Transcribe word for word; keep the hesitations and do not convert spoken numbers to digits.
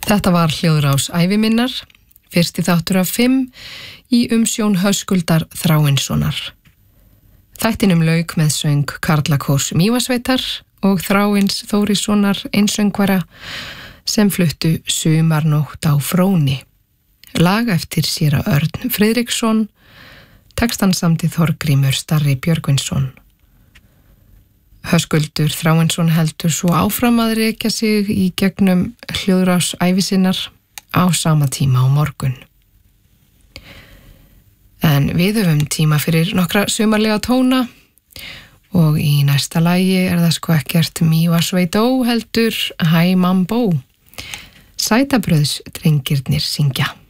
Þetta var hljóðrás æviminnar, fyrsti þáttur af fimm í umsjón Höskuldar Þráinssonar. Þættinum lauk með söng Karlakórs Mývatnssveitar og Þráins Þórissonar einsöngvara sem fluttu Sumarnótt á Fróni. Lag eftir séra Örn Friðriksson, textan samdi Þorgrímur Starri Björgvinsson. Höskuldur Þráinsson heldur svo áfram að rekja sig í gegnum hljóðrás ævisinnar á sama tíma á morgun. En við höfum tíma fyrir nokkra sumarlega tóna og í næsta lagi er það sko ekkert Mývatnssveitó heldur Hæ Mambó. Sætabrauðsdrengirnir syngja.